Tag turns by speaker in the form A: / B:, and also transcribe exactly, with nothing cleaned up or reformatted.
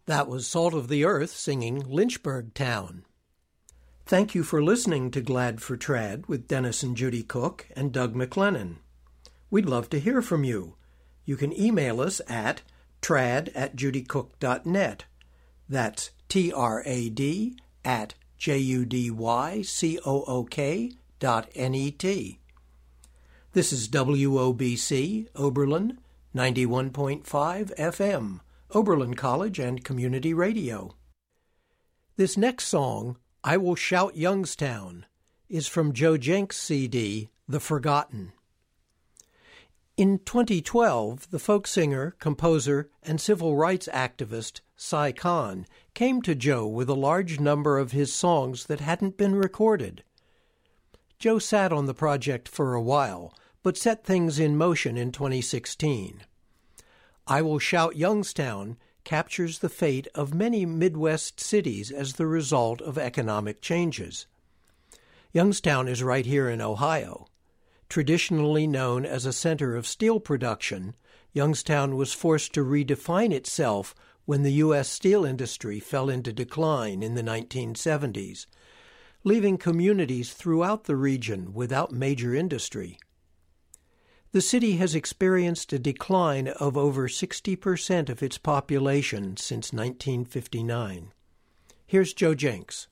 A: That was Salt of the Earth singing Lynchburg Town. Thank you for listening to Glad for Trad with Dennis and Judy Cook and Doug McLennan. We'd love to hear from you. You can email us at trad at judycook dot net. That's T R A D at J U D Y C O O K dot N E T. This is W O B C, Oberlin, ninety-one point five F M, Oberlin College and Community Radio. This next song, I Will Shout Youngstown, is from Joe Jenks' C D, The Forgotten. In twenty twelve, the folk singer, composer, and civil rights activist Cy Kahn came to Joe with a large number of his songs that hadn't been recorded. Joe sat on the project for a while, but set things in motion in twenty sixteen. I Will Shout Youngstown captures the fate of many Midwest cities as the result of economic changes. Youngstown is right here in Ohio. Traditionally known as a center of steel production, Youngstown was forced to redefine itself when the U S steel industry fell into decline in the nineteen seventies, leaving communities throughout the region without major industry. The city has experienced a decline of over sixty percent of its population since nineteen fifty-nine. Here's Joe Jenks.